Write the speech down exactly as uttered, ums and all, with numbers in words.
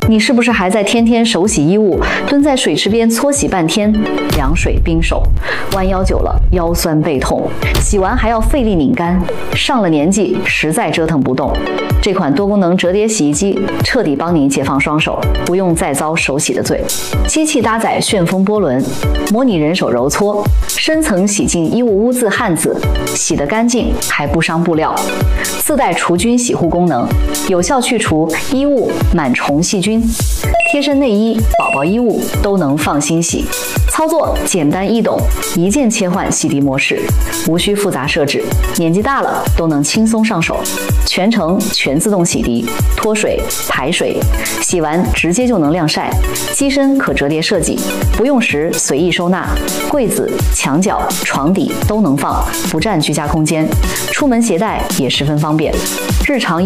你是不是还在天天手洗衣物，蹲在水池边搓洗半天，凉水冰手，弯腰久了腰酸背痛，洗完还要费力拧干，上了年纪实在折腾不动。这款多功能折叠洗衣机彻底帮你解放双手，不用再遭手洗的罪。机器搭载旋风波轮，模拟人手揉搓，深层洗净衣物污渍汗渍，洗得干净还不伤布料。自带除菌洗护功能，有效去除衣物螨虫细菌。贴身内衣、宝宝衣物都能放心洗。操作简单易懂，一键切换洗涤模式，无需复杂设置，年纪大了都能轻松上手。全程全自动洗涤，脱水、排水，洗完直接就能晾晒。机身可折叠设计，不用时随意收纳，柜子、墙角、床底都能放，不占居家空间。出门携带也十分方便。日常